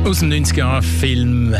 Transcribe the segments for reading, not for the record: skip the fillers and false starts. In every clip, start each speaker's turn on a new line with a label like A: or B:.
A: Aus dem 90er-Film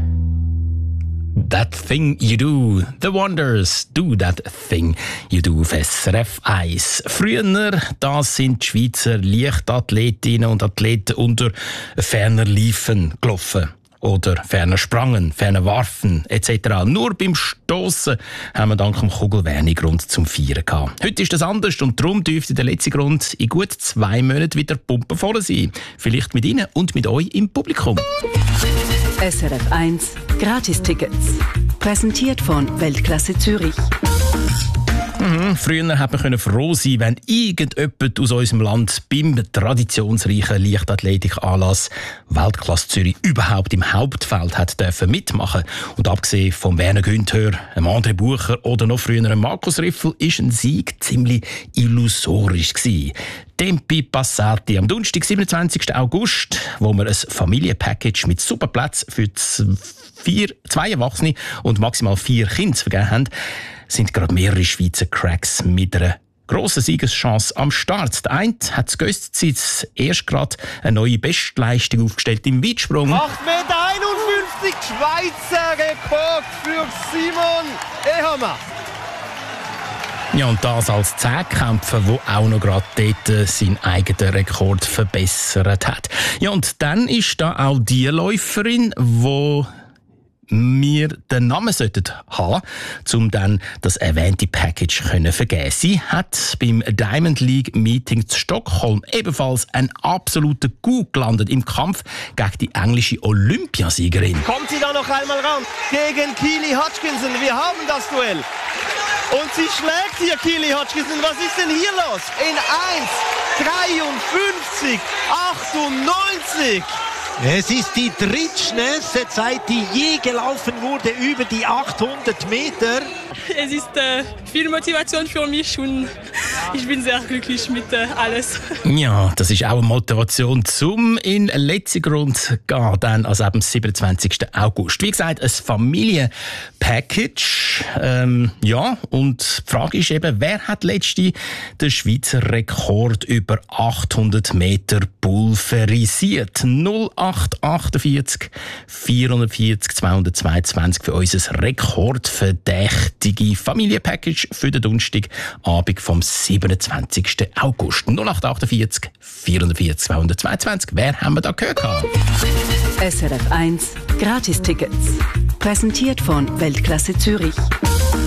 A: That Thing You Do, The Wonders, Do That Thing You Do auf SRF 1. Früher, das sind die Schweizer Leichtathletinnen und Athleten unter ferner Liefen gelaufen. Oder ferner Sprangen, ferner Warfen etc. Nur beim Stossen haben wir dank dem Kugelwärme Grund zum Feiern gehabt. Heute ist das anders und darum dürfte der letzte Grund in gut 2 Monaten wieder Pumpen voll sein. Vielleicht mit Ihnen und mit euch im Publikum.
B: SRF 1 Gratis-Tickets. Präsentiert von Weltklasse Zürich.
A: Früher hat man froh sein, wenn irgendjemand aus unserem Land beim traditionsreichen Leichtathletikanlass Weltklasse Zürich überhaupt im Hauptfeld hat dürfen mitmachen. Und abgesehen von Werner Günther, André Bucher oder noch früher Markus Riffel ist ein Sieg ziemlich illusorisch gewesen. Tempi passati am Donnerstag, 27. August, wo wir ein Familienpackage mit super Plätzen für 2 Erwachsene und maximal 4 Kinder vergeben haben, sind gerade mehrere Schweizer Cracks mit einer grossen Siegeschance am Start. Der eine hat zu Göstzeit erst gerade eine neue Bestleistung aufgestellt im Weitsprung.
C: 8,51 Meter, Schweizer Rekord für Simon Ehammer.
A: Ja, und das als Zehnkämpfer, der auch noch gerade dort seinen eigenen Rekord verbessert hat. Ja, und dann ist da auch die Läuferin, die wir den Namen sollten haben, um dann das erwähnte Package zu vergeben. Sie hat beim Diamond League Meeting zu Stockholm ebenfalls einen absoluten Coup gelandet im Kampf gegen die englische Olympiasiegerin.
C: Kommt sie da noch einmal ran gegen Keely Hutchinson. Wir haben das Duell. Und sie schlägt hier Keely Hutchinson. Was ist denn hier los? In 1,53,98.
D: Es ist die drittschnellste Zeit, die je gelaufen wurde, über die 800 Meter.
E: Es ist viel Motivation für mich und ich bin sehr glücklich mit alles.
A: Ja, das ist auch eine Motivation zum in den letzten Grund zu gehen, dann also am 27. August. Wie gesagt, ein Familienpackage. Ja, und die Frage ist eben, wer hat letzte den Schweizer Rekord über 800 Meter pulverisiert? 0848 440 222 für unser rekordverdächtige Familienpackage für den Donnerstagabend vom 27. August. 0848 440 222. Wer haben wir da gehört?
B: SRF 1 Gratis-Tickets. Präsentiert von Weltklasse Zürich.